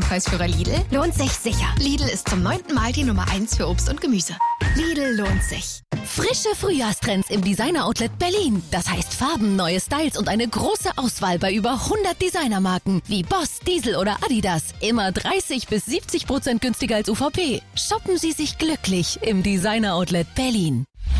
Preisführer Lidl? Lohnt sich sicher. Lidl ist zum 9. Mal die Nummer 1 für Obst und Gemüse. Lidl lohnt sich. Frische Frühjahrstrends im Designer-Outlet Berlin. Das heißt Farben, neue Styles und eine große Auswahl bei über 100 Designermarken wie Boss, Diesel oder Adidas. Immer 30-70% günstiger als UVP. Shoppen Sie sich glücklich im Designer-Outlet Berlin.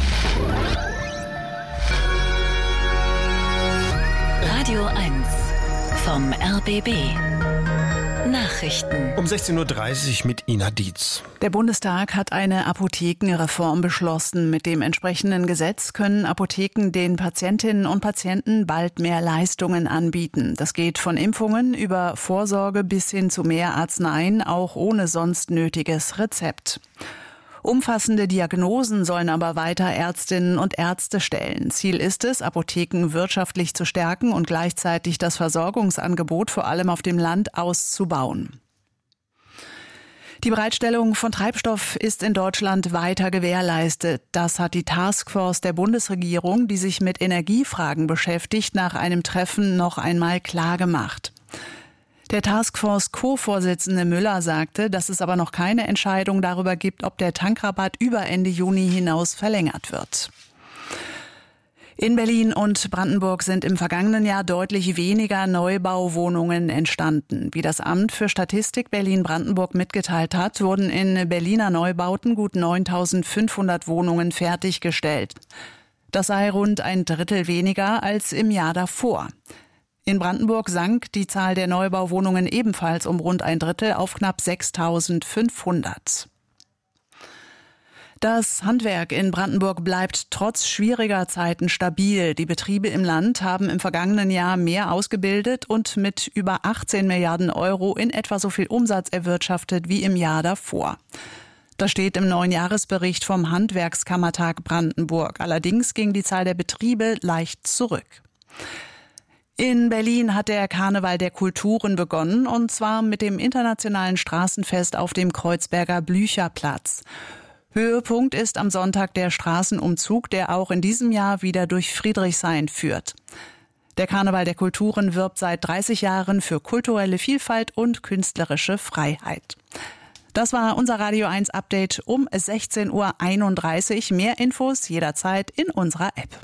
Radio 1 vom RBB. Nachrichten. Um 16.30 Uhr mit Ina Dietz. Der Bundestag hat eine Apothekenreform beschlossen. Mit dem entsprechenden Gesetz können Apotheken den Patientinnen und Patienten bald mehr Leistungen anbieten. Das geht von Impfungen über Vorsorge bis hin zu mehr Arzneien, auch ohne sonst nötiges Rezept. Umfassende Diagnosen sollen aber weiter Ärztinnen und Ärzte stellen. Ziel ist es, Apotheken wirtschaftlich zu stärken und gleichzeitig das Versorgungsangebot vor allem auf dem Land auszubauen. Die Bereitstellung von Treibstoff ist in Deutschland weiter gewährleistet. Das hat die Taskforce der Bundesregierung, die sich mit Energiefragen beschäftigt, nach einem Treffen noch einmal klargemacht. Der Taskforce-Co-Vorsitzende Müller sagte, dass es aber noch keine Entscheidung darüber gibt, ob der Tankrabatt über Ende Juni hinaus verlängert wird. In Berlin und Brandenburg sind im vergangenen Jahr deutlich weniger Neubauwohnungen entstanden. Wie das Amt für Statistik Berlin-Brandenburg mitgeteilt hat, wurden in Berliner Neubauten gut 9.500 Wohnungen fertiggestellt. Das sei rund ein Drittel weniger als im Jahr davor. In Brandenburg sank die Zahl der Neubauwohnungen ebenfalls um rund ein Drittel auf knapp 6.500. Das Handwerk in Brandenburg bleibt trotz schwieriger Zeiten stabil. Die Betriebe im Land haben im vergangenen Jahr mehr ausgebildet und mit über 18 Milliarden Euro in etwa so viel Umsatz erwirtschaftet wie im Jahr davor. Das steht im neuen Jahresbericht vom Handwerkskammertag Brandenburg. Allerdings ging die Zahl der Betriebe leicht zurück. In Berlin hat der Karneval der Kulturen begonnen, und zwar mit dem internationalen Straßenfest auf dem Kreuzberger Blücherplatz. Höhepunkt ist am Sonntag der Straßenumzug, der auch in diesem Jahr wieder durch Friedrichshain führt. Der Karneval der Kulturen wirbt seit 30 Jahren für kulturelle Vielfalt und künstlerische Freiheit. Das war unser Radio 1 Update um 16.31 Uhr. Mehr Infos jederzeit in unserer App.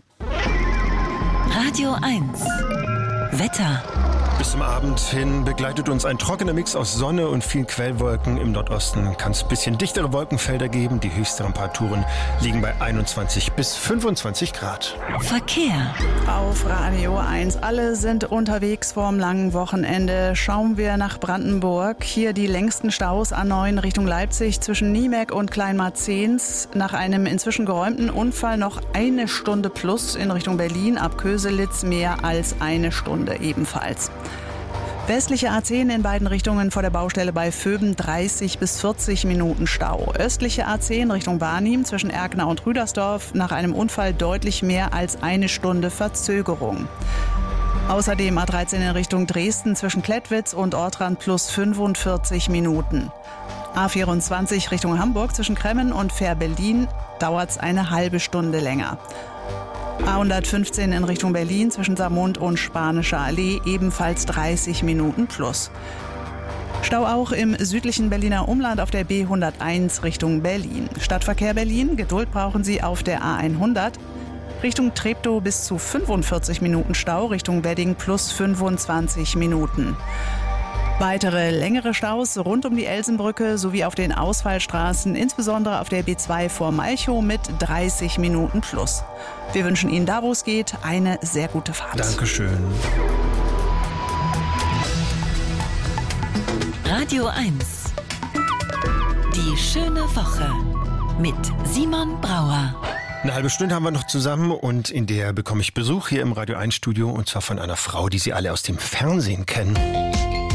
Radio 1 Wetter. Bis zum Abend hin begleitet uns ein trockener Mix aus Sonne und vielen Quellwolken. Im Nordosten kann es ein bisschen dichtere Wolkenfelder geben. Die Höchsttemperaturen liegen bei 21 bis 25 Grad. Verkehr. Auf Radio 1. Alle sind unterwegs vorm langen Wochenende. Schauen wir nach Brandenburg. Hier die längsten Staus A9 Richtung Leipzig zwischen Niemek und Kleinmarzens. Nach einem inzwischen geräumten Unfall noch 1 Stunde plus in Richtung Berlin. Ab Köselitz mehr als 1 Stunde ebenfalls. Westliche A10 in beiden Richtungen vor der Baustelle bei Vöben 30 bis 40 Minuten Stau. Östliche A10 Richtung Barnim zwischen Erkner und Rüdersdorf nach einem Unfall deutlich mehr als 1 Stunde Verzögerung. Außerdem A13 in Richtung Dresden zwischen Klettwitz und Ortrand plus 45 Minuten. A24 Richtung Hamburg zwischen Kremmen und Fähr-Berlin dauert es eine halbe Stunde länger. A115 in Richtung Berlin zwischen Saarmund und Spanischer Allee ebenfalls 30 Minuten plus. Stau auch im südlichen Berliner Umland auf der B101 Richtung Berlin. Stadtverkehr Berlin, Geduld brauchen Sie auf der A100. Richtung Treptow bis zu 45 Minuten Stau, Richtung Wedding plus 25 Minuten. Weitere längere Staus rund um die Elsenbrücke sowie auf den Ausfallstraßen, insbesondere auf der B2 vor Malchow mit 30 Minuten plus. Wir wünschen Ihnen da, wo es geht, eine sehr gute Fahrt. Dankeschön. Radio 1 Die schöne Woche mit Simon Brauer. Eine halbe Stunde haben wir noch zusammen und in der bekomme ich Besuch hier im Radio 1 Studio, und zwar von einer Frau, die Sie alle aus dem Fernsehen kennen.